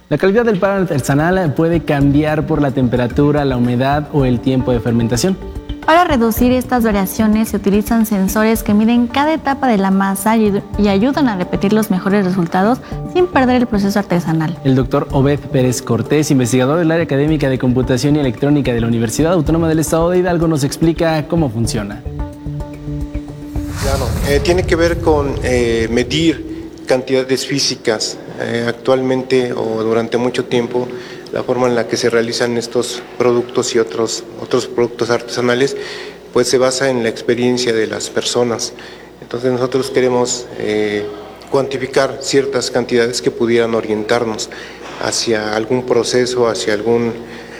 La calidad del pan artesanal puede cambiar por la temperatura, la humedad o el tiempo de fermentación. Para reducir estas variaciones se utilizan sensores que miden cada etapa de la masa y ayudan a repetir los mejores resultados sin perder el proceso artesanal. El doctor Obed Pérez Cortés, investigador del área académica de computación y electrónica de la Universidad Autónoma del Estado de Hidalgo, nos explica cómo funciona. Claro, tiene que ver con medir cantidades físicas. Actualmente o durante mucho tiempo, la forma en la que se realizan estos productos y otros productos artesanales, pues se basa en la experiencia de las personas. Entonces nosotros queremos cuantificar ciertas cantidades que pudieran orientarnos hacia algún proceso, hacia algún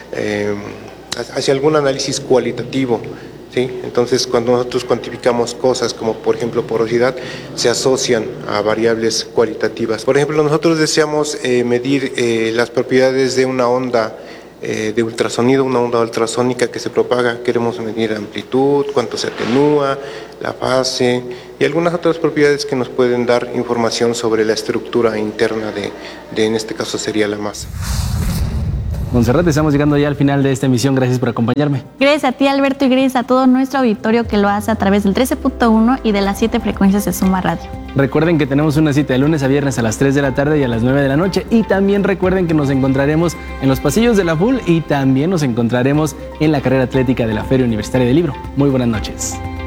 análisis cualitativo. ¿Sí? Entonces, cuando nosotros cuantificamos cosas como, por ejemplo, porosidad, se asocian a variables cualitativas. Por ejemplo, nosotros deseamos medir las propiedades de una onda de ultrasonido, una onda ultrasónica que se propaga. Queremos medir amplitud, cuánto se atenúa, la fase y algunas otras propiedades que nos pueden dar información sobre la estructura interna de en este caso sería la masa. Montserrat, estamos llegando ya al final de esta emisión. Gracias por acompañarme. Gracias a ti, Alberto, y gracias a todo nuestro auditorio que lo hace a través del 13.1 y de las 7 frecuencias de Suma Radio. Recuerden que tenemos una cita de lunes a viernes a las 3 de la tarde y a las 9 de la noche. Y también recuerden que nos encontraremos en los pasillos de la FUL y también nos encontraremos en la carrera atlética de la Feria Universitaria del Libro. Muy buenas noches.